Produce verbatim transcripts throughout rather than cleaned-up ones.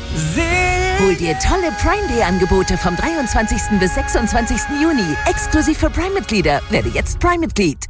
Hol dir tolle Prime Day Angebote vom dreiundzwanzigsten bis sechsundzwanzigsten Juni. Exklusiv für Prime-Mitglieder. Werde jetzt Prime-Mitglied.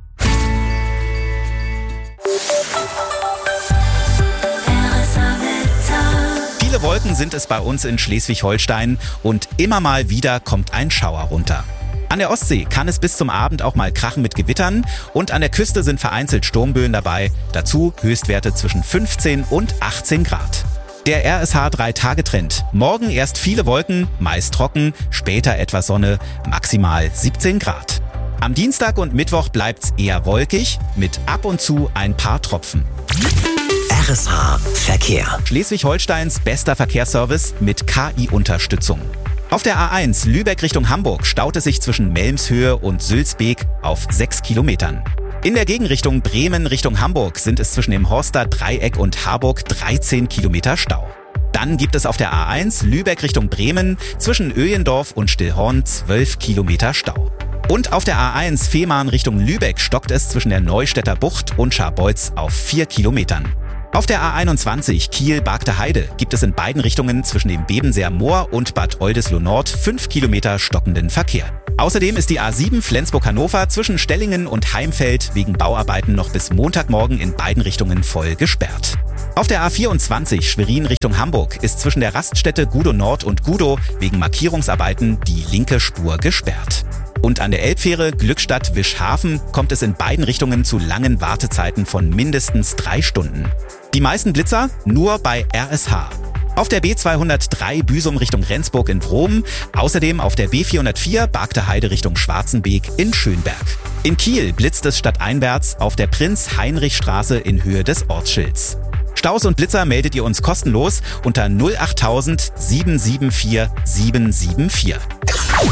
Viele Wolken sind es bei uns in Schleswig-Holstein und immer mal wieder kommt ein Schauer runter. An der Ostsee kann es bis zum Abend auch mal krachen mit Gewittern und an der Küste sind vereinzelt Sturmböen dabei. Dazu Höchstwerte zwischen fünfzehn und achtzehn Grad. Der R S H drei Tage Trend. Morgen erst viele Wolken, meist trocken, später etwas Sonne, maximal siebzehn Grad. Am Dienstag und Mittwoch bleibt's eher wolkig, mit ab und zu ein paar Tropfen. R S H Verkehr. Schleswig-Holsteins bester Verkehrsservice mit K I-Unterstützung. Auf der A eins Lübeck Richtung Hamburg staut es sich zwischen Melmshöhe und Sülzbeek auf sechs Kilometern. In der Gegenrichtung Bremen Richtung Hamburg sind es zwischen dem Horster Dreieck und Harburg dreizehn Kilometer Stau. Dann gibt es auf der A eins Lübeck Richtung Bremen zwischen Öjendorf und Stillhorn zwölf Kilometer Stau. Und auf der A eins Fehmarn Richtung Lübeck stockt es zwischen der Neustädter Bucht und Scharbeutz auf vier Kilometern. Auf der A einundzwanzig Kiel-Bargte Heide gibt es in beiden Richtungen zwischen dem Bebenseer Moor und Bad Oldesloe Nord fünf Kilometer stockenden Verkehr. Außerdem ist die A sieben Flensburg-Hannover zwischen Stellingen und Heimfeld wegen Bauarbeiten noch bis Montagmorgen in beiden Richtungen voll gesperrt. Auf der A vierundzwanzig Schwerin Richtung Hamburg ist zwischen der Raststätte Gudow Nord und Gudow wegen Markierungsarbeiten die linke Spur gesperrt. Und an der Elbfähre Glückstadt-Wischhafen kommt es in beiden Richtungen zu langen Wartezeiten von mindestens drei Stunden. Die meisten Blitzer nur bei R S H. Auf der B zweihundertdrei Büsum Richtung Rendsburg in Wromen, außerdem auf der B vierhundertvier Bargte Heide Richtung Schwarzenbeek in Schönberg. In Kiel blitzt es stadteinwärts auf der Prinz-Heinrich-Straße in Höhe des Ortsschilds. Staus und Blitzer meldet ihr uns kostenlos unter null achttausend sieben sieben vier sieben sieben vier.